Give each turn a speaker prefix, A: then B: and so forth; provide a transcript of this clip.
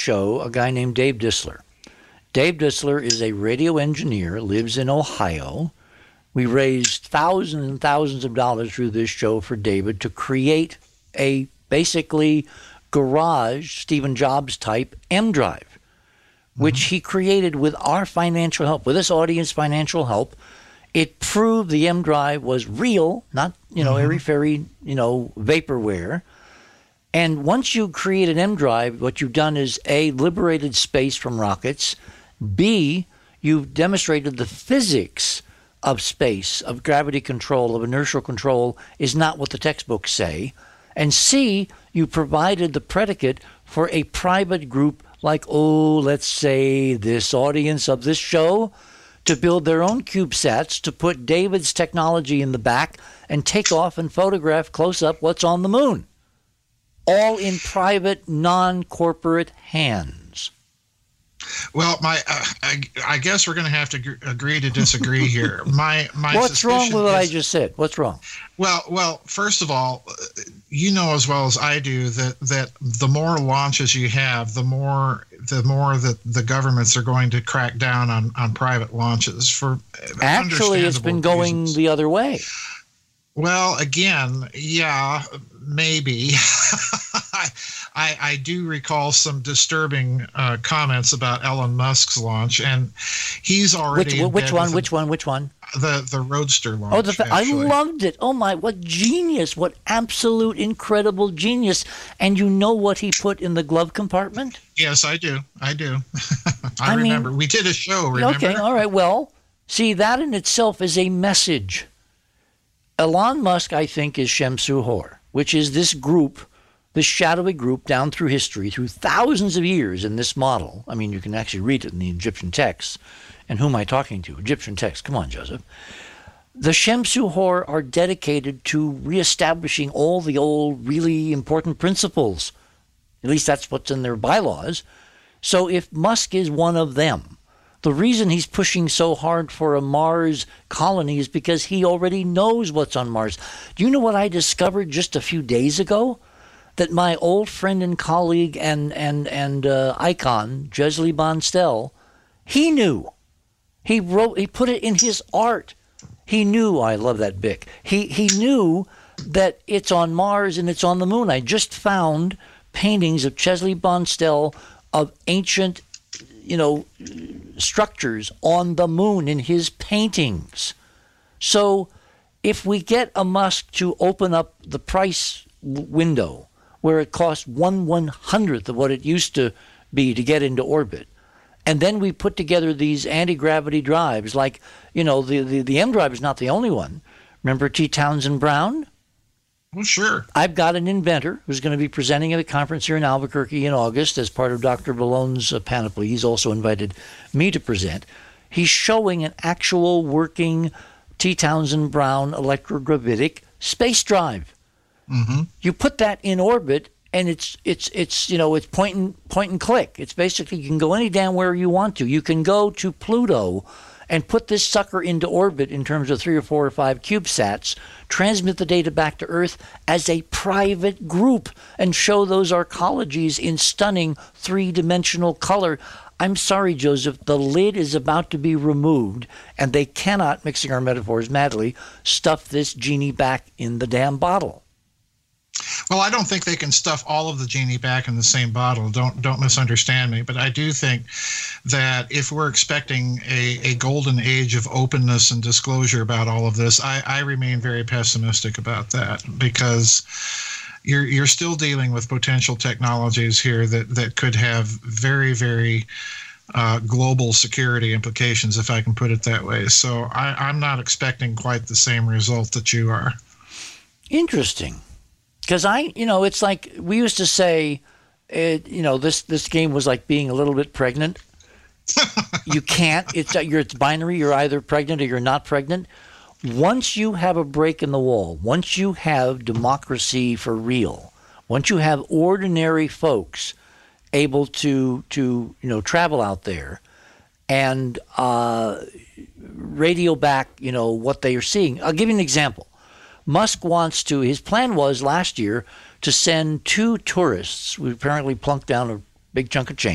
A: show a guy named Dave Dissler. Dave Dissler is a radio engineer, lives in Ohio. We raised thousands and thousands of dollars through this show for David to create a basically garage Stephen Jobs type M drive, which he created with our financial help, with this audience financial help. It proved the M drive was real, not, airy-fairy, vaporware. And once you create an M drive, what you've done is A, liberated space from rockets, B, you've demonstrated the physics of space, of gravity control, of inertial control is not what the textbooks say. And C, you provided the predicate for a private group like, let's say this audience of this show to build their own CubeSats to put David's technology in the back and take off and photograph close up what's on the moon. All in private, non-corporate hands.
B: Well, I guess we're going to have to agree to disagree here. My
A: What's wrong with what I just said? What's wrong?
B: Well, first of all, you know as well as I do that the more launches you have, the more that the governments are going to crack down on private launches for
A: Actually, it's been going
B: reasons.
A: The other way.
B: Well, again, yeah, maybe. I do recall some disturbing comments about Elon Musk's launch, and he's already
A: which one?
B: The Roadster launch.
A: I loved it. Oh my, what genius! What absolute incredible genius! And you know what he put in the glove compartment?
B: Yes, I do. I remember. We did a show. Remember?
A: Okay, all right. Well, see, that in itself is a message. Elon Musk, I think, is Shem-Suhor, which is this group, this shadowy group down through history, through thousands of years in this model. I mean, you can actually read it in the Egyptian texts. And who am I talking to? Egyptian texts. Come on, Joseph. The Shem-Suhor are dedicated to reestablishing all the old, really important principles. At least that's what's in their bylaws. So if Musk is one of them, the reason he's pushing so hard for a Mars colony is because he already knows what's on Mars. Do you know what I discovered just a few days ago? That my old friend and colleague and icon, Jesli Bonstel, he knew. He put it in his art. He knew, I love that Bic. He knew that it's on Mars and it's on the moon. I just found paintings of Jesli Bonstel of ancient structures on the moon in his paintings. So if we get a Musk to open up the price window where it costs 1/100th of what it used to be to get into orbit, and then we put together these anti-gravity drives, like, the M drive is not the only one. Remember T. Townsend Brown?
B: Well, sure.
A: I've got an inventor who's going to be presenting at a conference here in Albuquerque in August as part of Dr. Ballone's panoply. He's also invited me to present. He's showing an actual working T. Townsend Brown electrogravitic space drive. Mm-hmm. You put that in orbit, and it's point and click. It's basically you can go any damn where you want to. You can go to Pluto and put this sucker into orbit in terms of 3 or 4 or 5 CubeSats, transmit the data back to Earth as a private group, and show those arcologies in stunning 3-dimensional color. I'm sorry, Joseph, the lid is about to be removed, and they cannot, mixing our metaphors madly, stuff this genie back in the damn bottle.
B: Well, I don't think they can stuff all of the genie back in the same bottle. Don't misunderstand me. But I do think that if we're expecting a golden age of openness and disclosure about all of this, I remain very pessimistic about that, because you're still dealing with potential technologies here that could have very, very global security implications, if I can put it that way. So I'm not expecting quite the same result that you are.
A: Interesting. Because it's like we used to say, this game was like being a little bit pregnant. You can't. It's binary. You're either pregnant or you're not pregnant. Once you have a break in the wall, once you have democracy for real, once you have ordinary folks able to travel out there and radio back, what they are seeing. I'll give you an example. Musk wants to, his plan was last year to send 2 tourists, who apparently plunked down a big chunk of change,